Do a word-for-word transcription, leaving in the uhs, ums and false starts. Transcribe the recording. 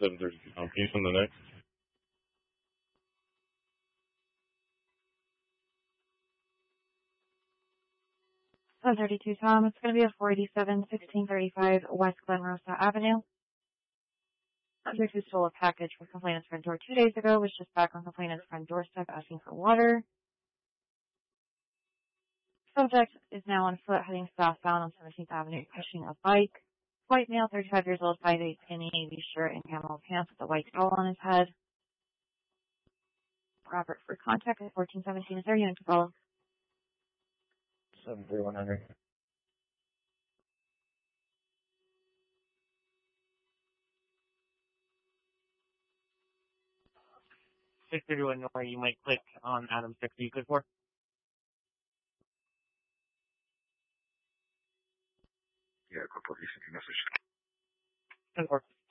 seven thirty-two, Tom. Can you send the next? seven thirty-two, Tom. It's going to be a four eighty-seven, sixteen thirty-five West Glen Rosa Avenue. Subject who stole a package from complainant's front door two days ago was just back on complainant's front doorstep asking for water. Subject is now on foot heading southbound on seventeenth Avenue pushing a bike. White male, thirty-five years old, five eight, skinny, navy shirt and camel pants with a white towel on his head. Robert for contact at fourteen seventeen. Is there a unit to follow? seven three one hundred. six thirty-one North, you might click on Adam six. Are you good for? Yeah, quick location message. Good for.